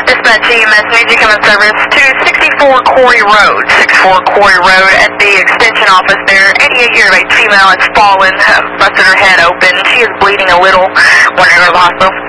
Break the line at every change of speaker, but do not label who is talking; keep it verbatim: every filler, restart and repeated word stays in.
Dispatch E M S, need you come in service to sixty-four Quarry Road. sixty-four Quarry Road at the extension office there. eighty-eight-year-old female has fallen, uh, busted her head open. She is bleeding a little. Want to go to the hospital?